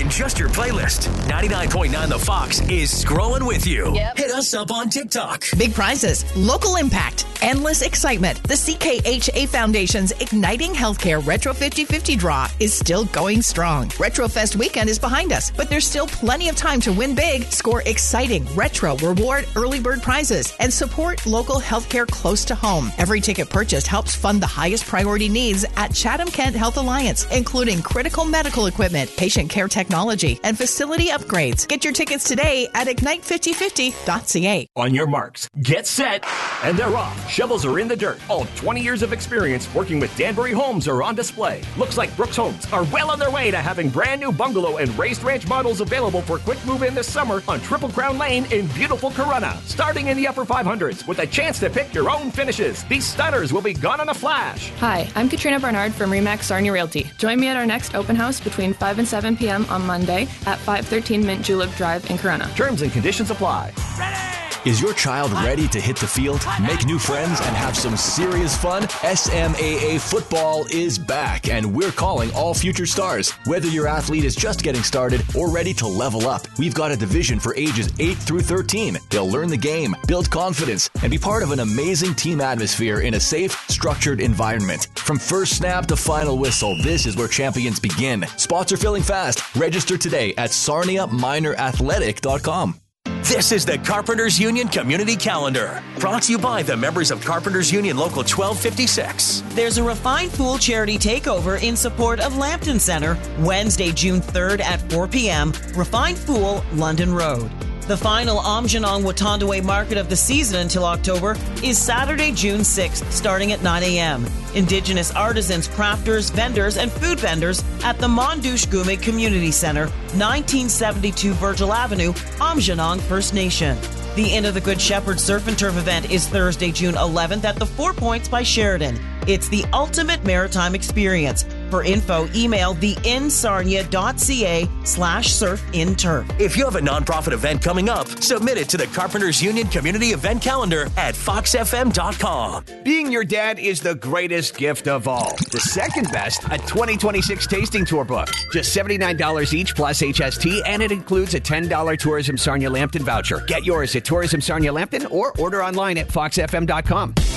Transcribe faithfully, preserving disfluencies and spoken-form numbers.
than just your playlist. ninety-nine point nine The Fox is scrolling with you. Yep. Hit us up on TikTok. Big prizes, local impact, endless excitement. The C K H A Foundation's Igniting Healthcare Retro fifty fifty draw is still going strong. RetroFest weekend is behind us, but there's still plenty of time to win big, score exciting retro reward early bird prizes, and support local healthcare close to home. Every ticket purchased helps fund the highest priority needs at Chatham Kent Health Alliance, including critical medical equipment, patient care technology, and facility upgrades. Get your tickets today at ignite fifty fifty dot c a. On your marks, get set, and they're off. Shovels are in the dirt. All twenty years of experience working with Danbury Homes are on display. Looks like Brooks Homes are well on their way to having brand new bungalow and raised ranch models available for quick move-in this summer on Triple Crown Lane in beautiful Corunna. Starting in the upper five hundreds with a chance to pick your own finishes. These stunners will be gone in a flash. Hi, I'm Katrina Barnard from Remax Sarnia Realty. Join me at our next open house between five and seven p.m. on Monday at five thirteen Mint Julep Drive in Corunna. Terms and conditions apply. Is your child ready to hit the field, make new friends, and have some serious fun? S M A A football is back, and we're calling all future stars. Whether your athlete is just getting started or ready to level up, we've got a division for ages eight through thirteen. They'll learn the game, build confidence, and be part of an amazing team atmosphere in a safe, structured environment. From first snap to final whistle, this is where champions begin. Spots are filling fast. Register today at sarnia minor athletic dot com. This is the Carpenters Union Community Calendar, brought to you by the members of Carpenters Union Local twelve fifty-six. There's a Refined Fool charity takeover in support of Lambton Center, Wednesday, June third at four p.m., Refined Fool, London Road. The final Amjanong Watandaway market of the season until October is Saturday, June sixth, starting at nine a.m. Indigenous artisans, crafters, vendors, and food vendors at the Mondouche Gumig Community Center, nineteen seventy-two Virgil Avenue, Amjanong First Nation. The Inn of the Good Shepherd Surf and Turf event is Thursday, June eleventh at the Four Points by Sheridan. It's the ultimate maritime experience. For info, email theinsarnia.ca slash surf in turf. If you have a nonprofit event coming up, submit it to the Carpenters Union Community Event Calendar at fox f m dot com. Being your dad is the greatest gift of all. The second best, a twenty twenty-six tasting tour book. Just seventy-nine dollars each plus H S T, and it includes a ten dollars Tourism Sarnia Lambton voucher. Get yours at Tourism Sarnia Lambton or order online at fox f m dot com.